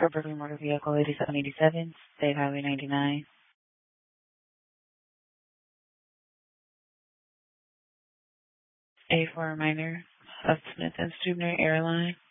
for Berkeley Motor Vehicle 8787, State Highway 99. A for a reminder of Smith and Stubner Airline.